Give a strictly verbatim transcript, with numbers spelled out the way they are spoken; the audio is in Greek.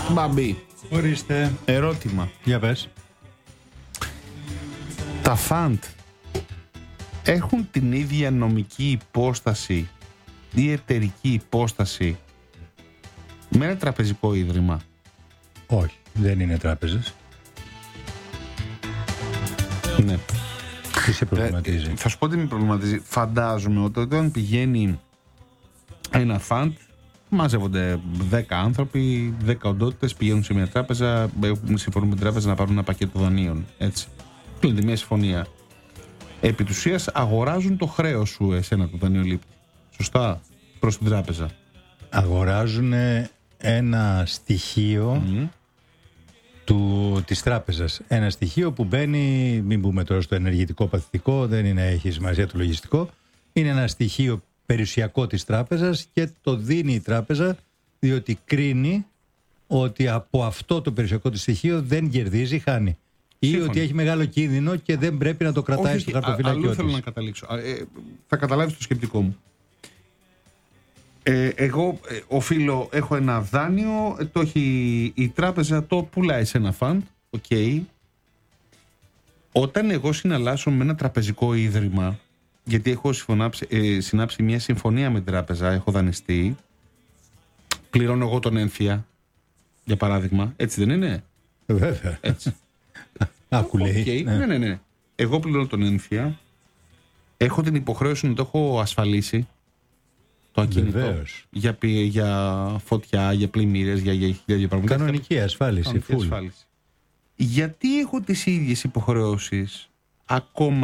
Μπαμπή. Ορίστε. Ερώτημα. Για πες. Τα φαντ έχουν την ίδια νομική υπόσταση ή εταιρική υπόσταση με ένα τραπεζικό ίδρυμα? Όχι, δεν είναι τράπεζες. Ναι. Τι σε προβληματίζει? Ε, θα σου πω τι με προβληματίζει. Φαντάζομαι ότι όταν πηγαίνει ένα φαντ, μαζεύονται δέκα άνθρωποι, δέκα οντότητες, πηγαίνουν σε μια τράπεζα, συμφωνούν με την τράπεζα να πάρουν ένα πακέτο δανείων. Έτσι. Κλείνεται μια συμφωνία. Επί της ουσίας αγοράζουν το χρέος σου εσένα το δανειολήπτη. Σωστά? Προς την τράπεζα. Αγοράζουν ένα στοιχείο mm. του, της τράπεζας. Ένα στοιχείο που μπαίνει, μην πούμε τώρα στο ενεργητικό παθητικό, δεν είναι, έχει σημασία το λογιστικό. Είναι ένα στοιχείο περιουσιακό της τράπεζας και το δίνει η τράπεζα διότι κρίνει ότι από αυτό το περιουσιακό της στοιχείο δεν κερδίζει, χάνει. Ή Σύμφωνη. Ότι έχει μεγάλο κίνδυνο και δεν πρέπει να το κρατάει Όχι, στο χαρτοφυλάκιό της. Αλλού θέλω να καταλήξω. Ε, θα καταλάβεις το σκεπτικό μου. Ε, εγώ ε, οφείλω, έχω ένα δάνειο, το έχει η τράπεζα, το πουλάει σε ένα φαντ. Okay. Όταν εγώ συναλλάσσω με ένα τραπεζικό ίδρυμα, γιατί έχω ε, συνάψει μια συμφωνία με την τράπεζα, έχω δανειστεί, πληρώνω εγώ τον έμφυα, για παράδειγμα. Έτσι δεν είναι? Βέβαια. Έτσι. Άκου λέει. Okay. Ναι. ναι, ναι, ναι. Εγώ πληρώνω τον έμφυα, έχω την υποχρέωση να το έχω ασφαλίσει το ακίνητο για, για φωτιά, για πλημμύρες, για, για, για, για πράγματα. Κανονική ασφάλιση. Κανονική ασφάλιση. Γιατί έχω τις ίδιες υποχρεώσεις ακόμα